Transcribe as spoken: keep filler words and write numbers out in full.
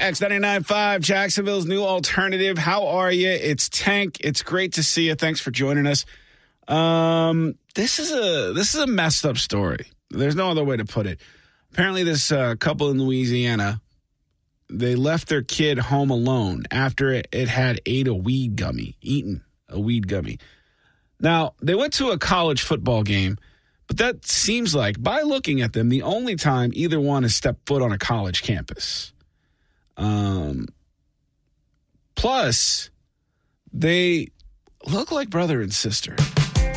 X ninety-nine point five, Jacksonville's new alternative. How are you? It's Tank. It's great to see you. Thanks for joining us. Um, this is a this is a messed up story. There's no other way to put it. Apparently, this uh, couple in Louisiana, they left their kid home alone after it, it had ate a weed gummy, eaten a weed gummy. Now, they went to a college football game, but that seems like, by looking at them, the only time either one has stepped foot on a college campus. Um, plus, they look like brother and sister.